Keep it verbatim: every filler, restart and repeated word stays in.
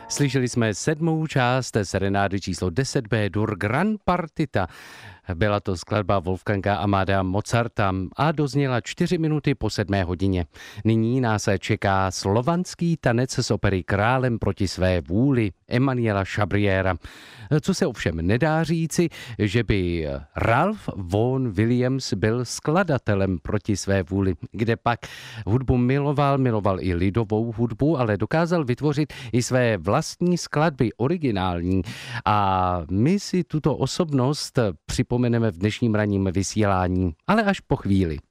Slyšeli jsme sedmou část serenády číslo deset bé Dur Gran Partita. Byla to skladba Wolfganga Amadea Mozarta a dozněla čtyři minuty po sedmé hodině. Nyní nás čeká slovanský tanec z opery Králem proti své vůli Emanuela Chabriera. Co se ovšem nedá říci, že by Ralph Vaughan Williams byl skladatelem proti své vůli, kde pak hudbu miloval, miloval i lidovou hudbu, ale dokázal vytvořit i své vlastní skladby originální. A my si tuto osobnost připomeneme v dnešním ranním vysílání, ale až po chvíli.